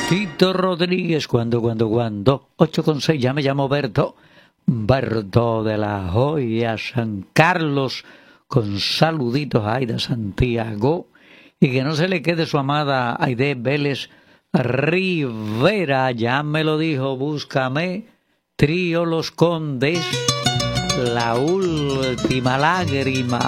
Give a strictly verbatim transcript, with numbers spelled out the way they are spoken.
Tito Rodríguez, cuando, cuando, cuando. ocho con seis, ya me llamo Berto. Berto de la Joya, San Carlos, con saluditos a Aida Santiago. Y que no se le quede su amada Aide Vélez Rivera, ya me lo dijo, búscame. Trío Los Condes, La Última Lágrima.